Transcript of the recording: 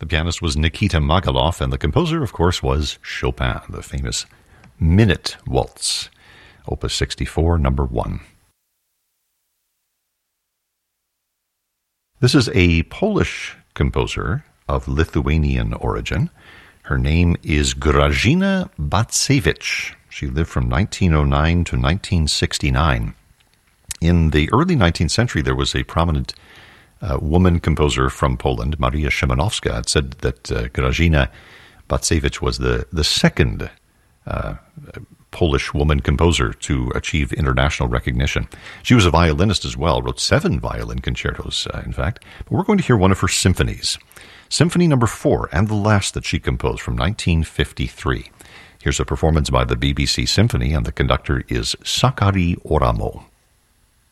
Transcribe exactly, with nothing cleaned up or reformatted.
The pianist was Nikita Magaloff, and the composer, of course, was Chopin, the famous Minute Waltz, Opus sixty-four, number one. This is a Polish composer of Lithuanian origin. Her name is Grażyna Bacewicz. She lived from nineteen oh nine to nineteen sixty-nine. In the early nineteenth century, there was a prominent uh, woman composer from Poland, Maria Szymanowska. It said that uh, Grażyna Bacewicz was the, the second uh, Polish woman composer to achieve international recognition. She was a violinist as well, wrote seven violin concertos, uh, in fact. But we're going to hear one of her symphonies. Symphony number four, and the last that she composed, from nineteen fifty-three. Here's a performance by the B B C Symphony, and the conductor is Sakari Oramo.